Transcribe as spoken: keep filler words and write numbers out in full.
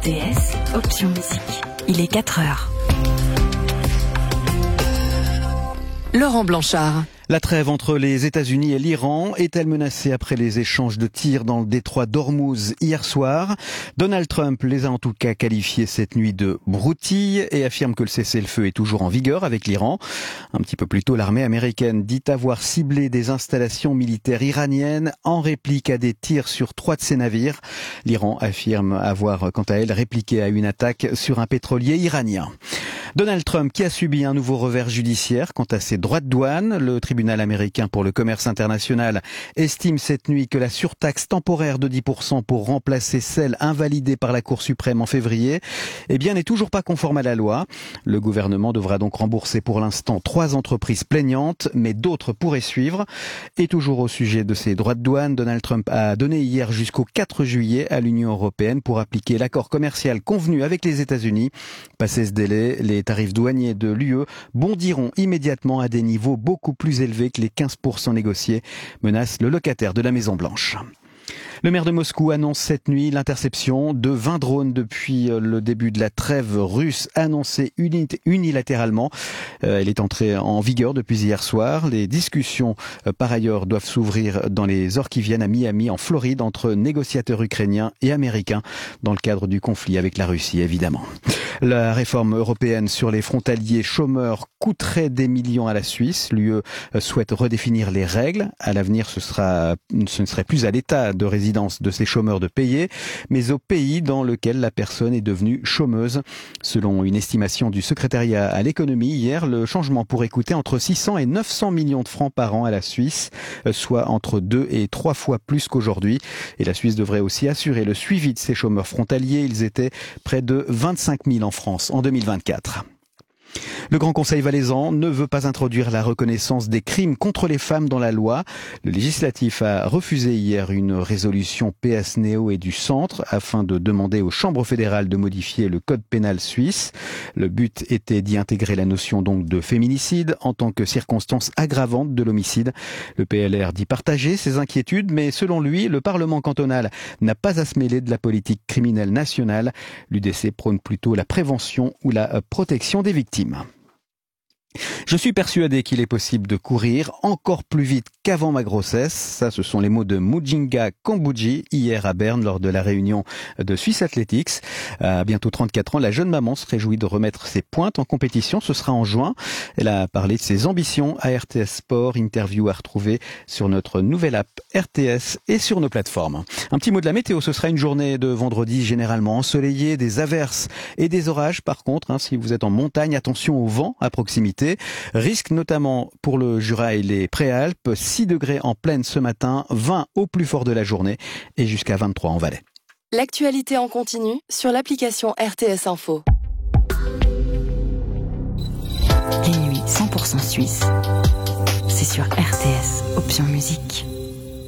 T S, option musique. Il est quatre heures. Laurent Blanchard. La trêve entre les États-Unis et l'Iran est-elle menacée après les échanges de tirs dans le détroit d'Ormuz hier soir? Donald Trump les a en tout cas qualifiés cette nuit de broutilles et affirme que le cessez-le-feu est toujours en vigueur avec l'Iran. Un petit peu plus tôt, l'armée américaine dit avoir ciblé des installations militaires iraniennes en réplique à des tirs sur trois de ses navires. L'Iran affirme avoir, quant à elle, répliqué à une attaque sur un pétrolier iranien. Donald Trump qui a subi un nouveau revers judiciaire quant à ses droits de douane. Le tribunal américain pour le commerce international estime cette nuit que la surtaxe temporaire de dix pour cent pour remplacer celle invalidée par la Cour suprême en février, eh bien, n'est toujours pas conforme à la loi. Le gouvernement devra donc rembourser pour l'instant trois entreprises plaignantes, mais d'autres pourraient suivre. Et toujours au sujet de ses droits de douane, Donald Trump a donné hier jusqu'au quatre juillet à l'Union européenne pour appliquer l'accord commercial convenu avec les États-Unis. Passé ce délai, les tarifs douaniers de l'U E bondiront immédiatement à des niveaux beaucoup plus élevés que les quinze pour cent négociés, menace le locataire de la Maison-Blanche. Le maire de Moscou annonce cette nuit l'interception de vingt drones depuis le début de la trêve russe annoncée unilatéralement. Elle est entrée en vigueur depuis hier soir. Les discussions, par ailleurs, doivent s'ouvrir dans les heures qui viennent à Miami, en Floride, entre négociateurs ukrainiens et américains, dans le cadre du conflit avec la Russie, évidemment. La réforme européenne sur les frontaliers chômeurs coûterait des millions à la Suisse. L'U E souhaite redéfinir les règles. À l'avenir, ce sera, ce ne serait plus à l'État de résidence de ces chômeurs de payer, mais au pays dans lequel la personne est devenue chômeuse. Selon une estimation du secrétariat à l'économie, hier, le changement pourrait coûter entre six cents et neuf cents millions de francs par an à la Suisse, soit entre deux et trois fois plus qu'aujourd'hui. Et la Suisse devrait aussi assurer le suivi de ces chômeurs frontaliers. Ils étaient près de vingt-cinq mille en France en deux mille vingt-quatre. Le Grand Conseil valaisan ne veut pas introduire la reconnaissance des crimes contre les femmes dans la loi. Le législatif a refusé hier une résolution P S Néo et du Centre afin de demander aux chambres fédérales de modifier le code pénal suisse. Le but était d'y intégrer la notion donc de féminicide en tant que circonstance aggravante de l'homicide. Le P L R dit partager ses inquiétudes, mais selon lui, le Parlement cantonal n'a pas à se mêler de la politique criminelle nationale. L'U D C prône plutôt la prévention ou la protection des victimes. Je suis persuadé qu'il est possible de courir encore plus vite qu'avant ma grossesse. Ça, ce sont les mots de Mujinga Kambuji hier à Berne lors de la réunion de Swiss Athletics. À bientôt trente-quatre ans, la jeune maman se réjouit de remettre ses pointes en compétition. Ce sera en juin. Elle a parlé de ses ambitions à R T S Sport. Interview à retrouver sur notre nouvelle app R T S et sur nos plateformes. Un petit mot de la météo. Ce sera une journée de vendredi généralement ensoleillée, des averses et des orages. Par contre, hein, si vous êtes en montagne, attention au vent à proximité. Risque notamment pour le Jura et les Préalpes, six degrés en plaine ce matin, vingt au plus fort de la journée et jusqu'à vingt-trois en Valais. L'actualité en continu sur l'application R T S Info. Les nuits cent pour cent suisses, c'est sur R T S, option musique.